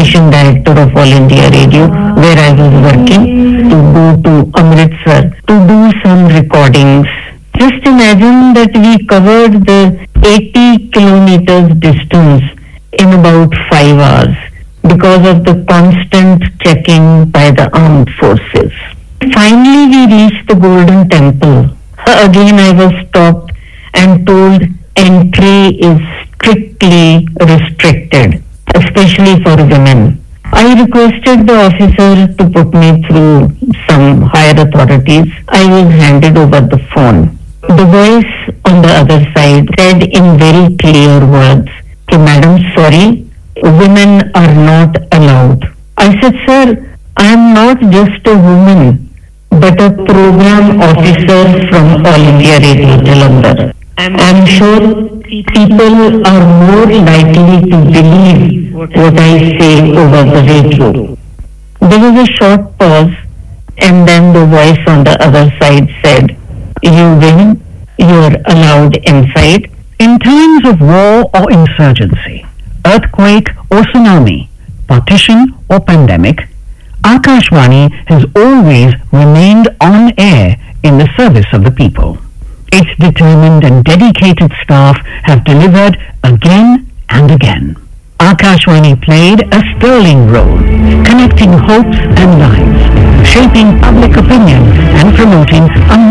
station director of All India Radio, where I was working, to go to Amritsar to do some recordings. Just imagine that we covered the 80 kilometers distance in about 5 hours because of the constant checking by the armed forces. Finally, we reached the Golden Temple. Again, I was stopped and told entry is strictly restricted, especially for women. I requested the officer to put me through some higher authorities. I was handed over the phone. The voice on the other side said in very clear words, "Okay, madam, sorry, women are not allowed." I said, "Sir, I am not just a woman, but a program officer from All India Radio Jalandhar. I'm sure people are more likely to believe what I say over the radio." There was a short pause, and then the voice on the other side said, "You women, you're allowed inside." In times of war or insurgency, earthquake or tsunami, partition or pandemic, Akashvani has always remained on air in the service of the people. Its determined and dedicated staff have delivered again and again. Akashvani played a sterling role, connecting hopes and lives, shaping public opinion and promoting a